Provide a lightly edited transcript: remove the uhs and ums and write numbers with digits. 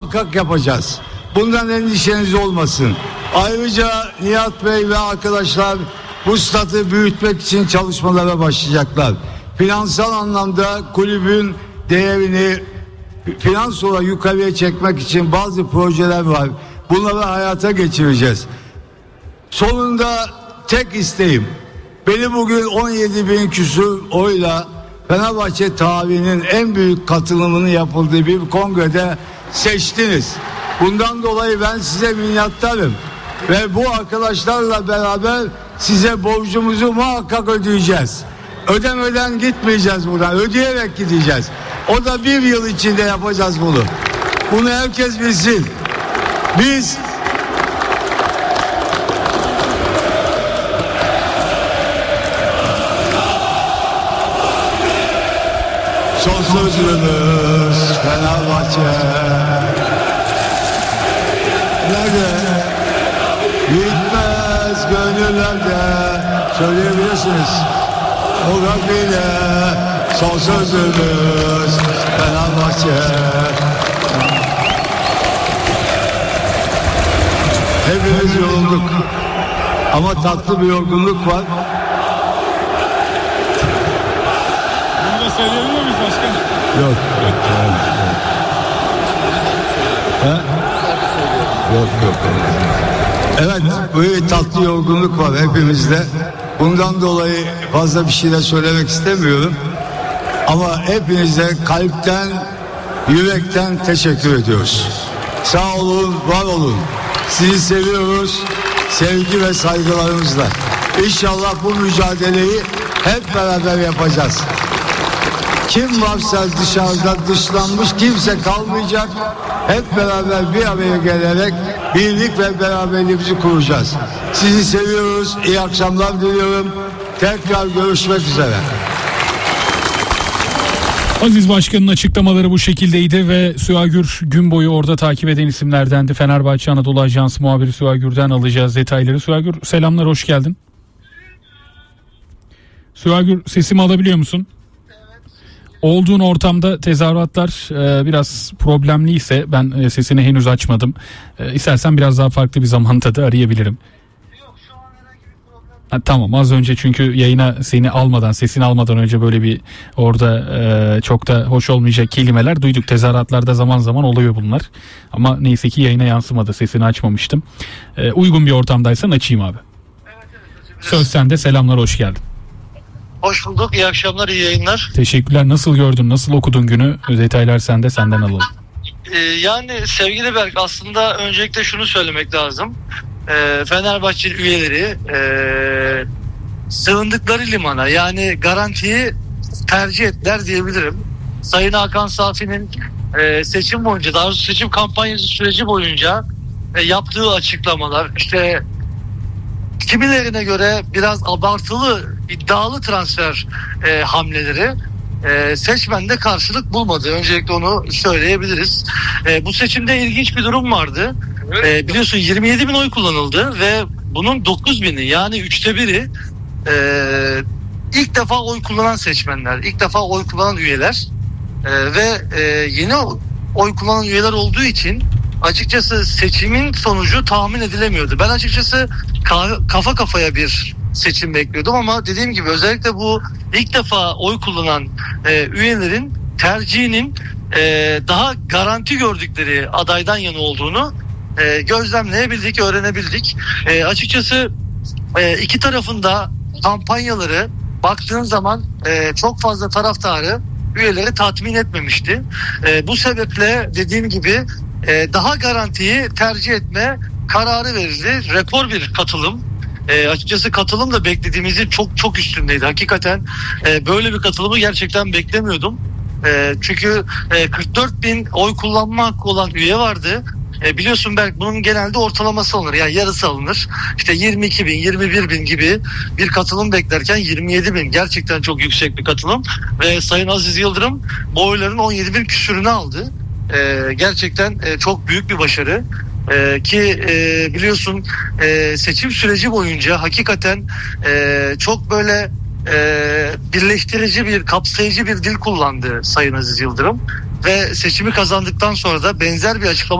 muhakkak yapacağız. Bundan endişeniz olmasın. Ayrıca Nihat Bey ve arkadaşlar bu statü büyütmek için çalışmalara başlayacaklar. Finansal anlamda kulübün değerini finans olarak yukarıya çekmek için bazı projeler var. Bunları hayata geçireceğiz. Sonunda tek isteğim, beni bugün 17.000 küsur oyla Fenerbahçe tarihinin en büyük katılımının yapıldığı bir kongrede seçtiniz. Bundan dolayı ben size minnettarım. Ve bu arkadaşlarla beraber size borcumuzu muhakkak ödeyeceğiz. Ödemeden gitmeyeceğiz buradan. Ödeyerek gideceğiz. O da 1 yıl içinde yapacağız bunu. Bunu herkes bilsin. Biz son sözümüz Fenerbahçe. Nerede? Bitmez gönüllerde. Söyleyebilirsiniz. O Rabbiyle son sözümüz Fenerbahçe. Hepimiz yorulduk. Ama tatlı bir yorgunluk var. Bunu da söyleyebilir miyiz başkanım? Yok. Yok. Evet, böyle tatlı yorgunluk var hepimizde. Bundan dolayı fazla bir şeyler söylemek istemiyorum. Ama hepinize kalpten, yürekten teşekkür ediyoruz. Sağ olun, var olun. Sizi seviyoruz. Sevgi ve saygılarımızla. İnşallah bu mücadeleyi hep beraber yapacağız. Kim varsa dışarıda dışlanmış kimse kalmayacak. Hep beraber bir araya gelerek birlik ve beraberliğimizi kuracağız. Sizi seviyoruz. İyi akşamlar diliyorum. Tekrar görüşmek üzere. Aziz Başkan'ın açıklamaları bu şekildeydi ve Süagür gün boyu orada takip eden isimlerdendi. Fenerbahçe Anadolu Ajansı muhabiri Süagür'den alacağız detayları. Süagür selamlar, hoş geldin. Süagür, sesimi alabiliyor musun? Olduğun ortamda tezahüratlar biraz problemliyse ben sesini henüz açmadım. İstersen biraz daha farklı bir zamanda da arayabilirim. Yok, şu an herhangi bir problem. Tamam, az önce çünkü yayına sesini almadan önce böyle bir orada çok da hoş olmayacak kelimeler duyduk. Tezahüratlarda zaman zaman oluyor bunlar. Ama neyse ki yayına yansımadı, sesini açmamıştım. Uygun bir ortamdaysan açayım abi. Evet, Söz sende, selamlar, hoş geldin. Hoş bulduk, iyi akşamlar, iyi yayınlar. Teşekkürler. Nasıl gördün, nasıl okudun günü? Detaylar senden alalım. Yani sevgili Berk, aslında öncelikle şunu söylemek lazım. Fenerbahçe üyeleri sığındıkları limana, yani garantiyi tercih ettiler diyebilirim. Sayın Hakan Safi'nin seçim boyunca, daha doğrusu seçim kampanyası süreci boyunca yaptığı açıklamalar, işte kimilerine göre biraz abartılı, iddialı transfer hamleleri seçmende karşılık bulmadı. Öncelikle onu söyleyebiliriz. Bu seçimde ilginç bir durum vardı. Biliyorsun 27.000 oy kullanıldı ve bunun 9.000'i, yani 1/3'ü ilk defa oy kullanan seçmenler, ilk defa oy kullanan üyeler ve yeni oy kullanan üyeler olduğu için açıkçası seçimin sonucu tahmin edilemiyordu. Ben açıkçası kafa kafaya bir seçim bekliyordum ama dediğim gibi özellikle bu ilk defa oy kullanan üyelerin tercihinin daha garanti gördükleri adaydan yana olduğunu gözlemleyebildik, öğrenebildik. Açıkçası iki tarafında kampanyaları baktığın zaman çok fazla taraftarı, üyeleri tatmin etmemişti. Bu sebeple dediğim gibi daha garantiyi tercih etme kararı verildi. Rekor bir katılım. Açıkçası katılım da beklediğimizin çok üstündeydi. Hakikaten böyle bir katılımı gerçekten beklemiyordum. Çünkü 44.000 oy kullanma hakkı olan üye vardı. Biliyorsun Berk, bunun genelde ortalaması alınır. Yani yarısı alınır. İşte 22.000, 21.000 gibi bir katılım beklerken 27.000 gerçekten çok yüksek bir katılım. Ve Sayın Aziz Yıldırım bu oyların 17.000 küsürünü aldı. Gerçekten çok büyük bir başarı. Ki biliyorsun seçim süreci boyunca hakikaten çok böyle birleştirici bir, kapsayıcı bir dil kullandı Sayın Aziz Yıldırım ve seçimi kazandıktan sonra da benzer bir açıklama